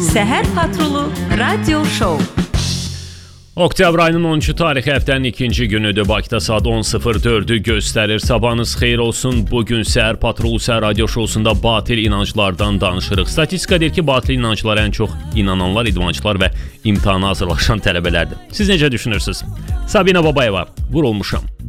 Səhər patrulu radio show. Oktyabr ayının 13-cü tarixi həftənin ikinci günüdür. Bakıda saat 10:04-ü göstərir. Sabahınız xeyir olsun. Bugün Səhər Patrolu Səhər Radio Şousunda batil inanclardan danışırıq. Statistika deyir ki, batil inanclara ən çox inananlar, idmançılar və imtahana hazırlaşan tələbələrdir. Siz necə düşünürsünüz? Sabina Babayeva, vurulmuşam.